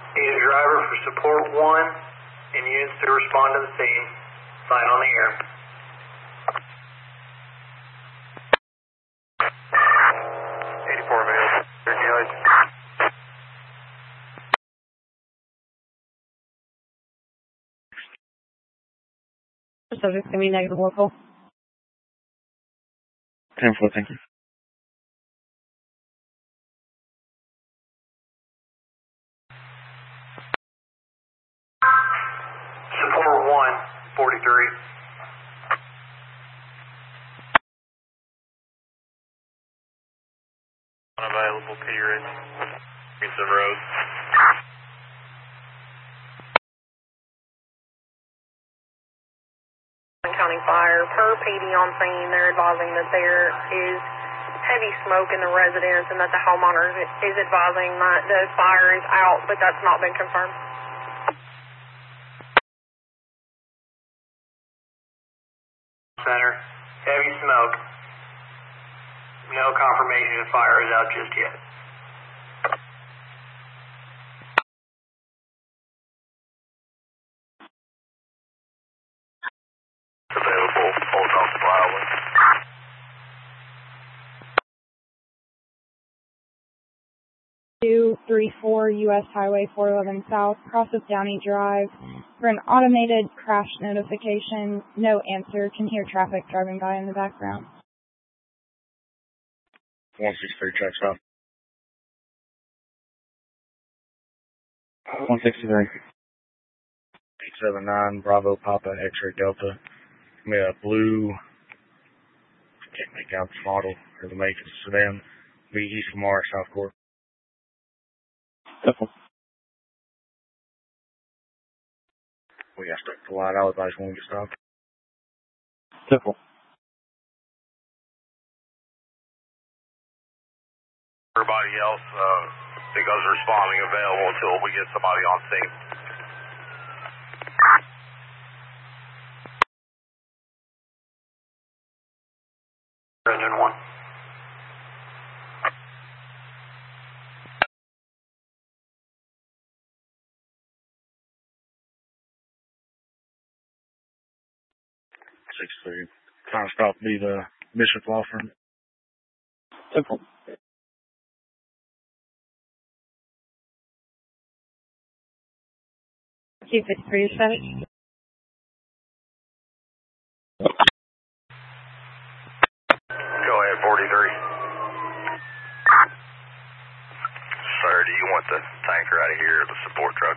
Need a driver for support 1 and units to respond to the scene. Sign on the air. 84 available. Subject's going to be negative local. 10-4, thank you. Support 1, 43. Unavailable, P-Ridge. Piece of road. County Fire, per PD on scene, they're advising that there is heavy smoke in the residence and that the homeowner is advising that the fire is out, but that's not been confirmed. Center, heavy smoke. No confirmation the fire is out just yet. Available, hold off the violin. 234 U.S. Highway 411 South, crosses Downey Drive for an automated crash notification. No answer. Can hear traffic driving by in the background. 163, track stop. 163. 879, Bravo, Papa, X-ray, Delta. Give me a blue, can't make out the model, or the make, it's a sedan. Be east of Mars, South Court. Simple. We got stuck to the light, I'll advise when we get stopped. Simple. Everybody else, because responding available until we get somebody on scene. Engine 1. Six 3. Trying to stop be the Bishop Law Firm. Simple. Chief, it's for your status. Go ahead, 43. Sir, do you want the tanker out of here or the support truck?